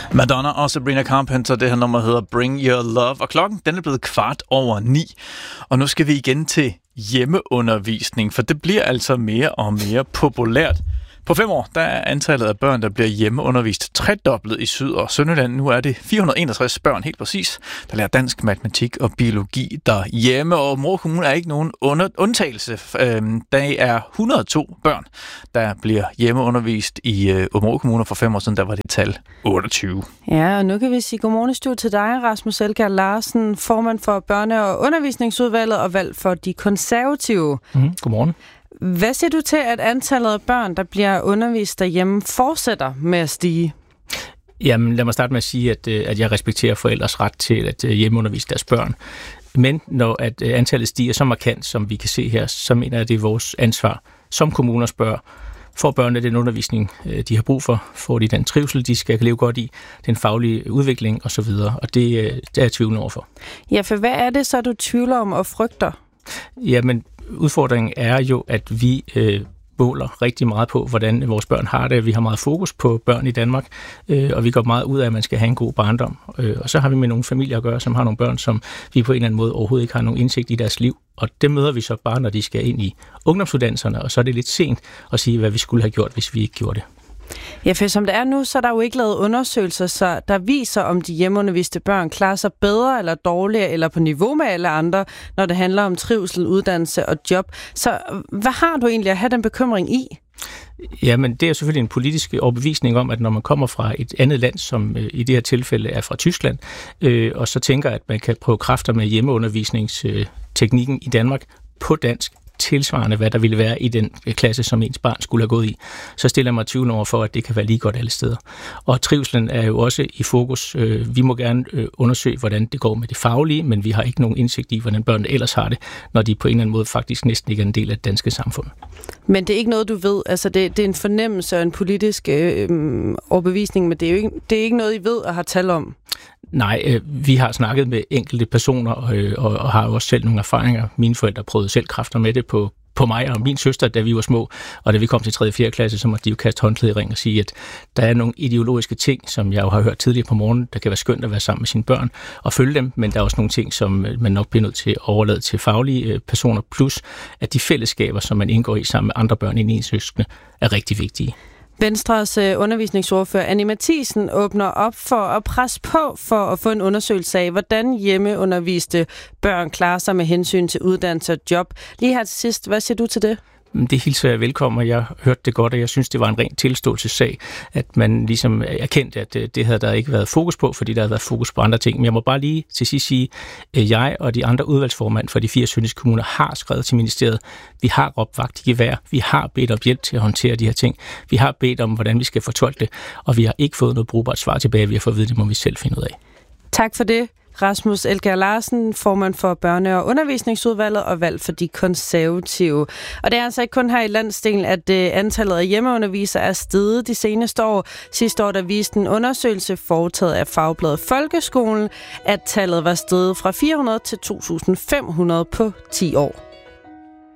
Madonna og Sabrina Carpenter, det her nummer hedder Bring Your Love, og klokken den er blevet 9:15, og nu skal vi igen til hjemmeundervisning, for det bliver altså mere og mere populært. På 5 år, der er antallet af børn, der bliver hjemmeundervist tredoblet i Syd- og Sønderjylland. Nu er det 461 børn helt præcis, der lærer dansk, matematik og biologi derhjemme. Og Aabenraa Kommune er ikke nogen undtagelse. Der er 102 børn, der bliver hjemmeundervist i Aabenraa Kommune. For 5 år siden, der var det tal 28. Ja, og nu kan vi sige godmorgen i studiet til dig, Rasmus Elkjær Larsen, formand for Børne- og Undervisningsudvalget og valgt for De Konservative. Godmorgen. Hvad siger du til, at antallet af børn, der bliver undervist derhjemme, fortsætter med at stige? Jamen, lad mig starte med at sige, at jeg respekterer forældres ret til at hjemmeundervise deres børn. Men når at antallet stiger så markant, som vi kan se her, så mener jeg, at det er vores ansvar som kommuner spørger, får børnene den undervisning, de har brug for? Får de den trivsel, de skal leve godt i? Den faglige udvikling osv.? Og det er jeg tvivlende overfor. Ja, for hvad er det så, du tvivler om og frygter? Jamen, udfordringen er jo, at vi måler rigtig meget på, hvordan vores børn har det. Vi har meget fokus på børn i Danmark, og vi går meget ud af, at man skal have en god barndom. Og så har vi med nogle familier at gøre, som har nogle børn, som vi på en eller anden måde overhovedet ikke har nogen indsigt i deres liv. Og det møder vi så bare, når de skal ind i ungdomsuddannelserne, og så er det lidt sent at sige, hvad vi skulle have gjort, hvis vi ikke gjorde det. Ja, for som det er nu, så er der jo ikke lavet undersøgelser, så der viser, om de hjemmeunderviste børn klarer sig bedre eller dårligere, eller på niveau med alle andre, når det handler om trivsel, uddannelse og job. Så hvad har du egentlig at have den bekymring i? Jamen, det er selvfølgelig en politisk overbevisning om, at når man kommer fra et andet land, som i det her tilfælde er fra Tyskland, og så tænker, at man kan prøve kræfter med hjemmeundervisningsteknikken i Danmark på dansk, tilsvarende, hvad der ville være i den klasse, som ens barn skulle have gået i, så stiller jeg mig tvivl over for, at det kan være lige godt alle steder. Og trivselen er jo også i fokus. Vi må gerne undersøge, hvordan det går med det faglige, men vi har ikke nogen indsigt i, hvordan børnene ellers har det, når de på en eller anden måde faktisk næsten ikke er en del af det danske samfund. Men det er ikke noget, du ved. Altså, det er en fornemmelse og en politisk overbevisning, men det er ikke noget, I ved og har tal om. Nej, vi har snakket med enkelte personer og har jo også selv nogle erfaringer. Mine forældre prøvede selv kræfter med det på mig og min søster, da vi var små. Og da vi kom til 3. og 4. klasse, så måtte de jo kaste håndklæde i ring og sige, at der er nogle ideologiske ting, som jeg jo har hørt tidligere på morgenen, der kan være skønt at være sammen med sine børn og følge dem, men der er også nogle ting, som man nok bliver nødt til at overlade til faglige personer, plus at de fællesskaber, som man indgår i sammen med andre børn end ens søskende, er rigtig vigtige. Venstres undervisningsordfører Annie Matthiesen åbner op for at presse på for at få en undersøgelse af, hvordan hjemmeunderviste børn klarer sig med hensyn til uddannelse og job. Lige her til sidst, hvad siger du til det? Det hilser jeg velkommen, og jeg hørte det godt, og jeg synes, det var en ren tilståelsessag, at man ligesom erkendte, at det havde der ikke været fokus på, fordi der havde været fokus på andre ting. Men jeg må bare lige til sidst sige, at jeg og de andre udvalgsformand for de 4 sønderjyske kommuner har skrevet til ministeriet. Vi har råbt vagt i gevær. Vi har bedt om hjælp til at håndtere de her ting. Vi har bedt om, hvordan vi skal fortolke det, og vi har ikke fået noget brugbart svar tilbage. Vi har fået at vide, det må vi selv finde ud af. Tak for det. Rasmus Elkjær Larsen, formand for Børne- og Undervisningsudvalget og valgt for De Konservative. Og det er altså ikke kun her i landsdelen, at antallet af hjemmeundervisere er steget de seneste år. Sidste år der viste en undersøgelse foretaget af fagbladet Folkeskolen, at tallet var steget fra 400 til 2.500 på 10 år.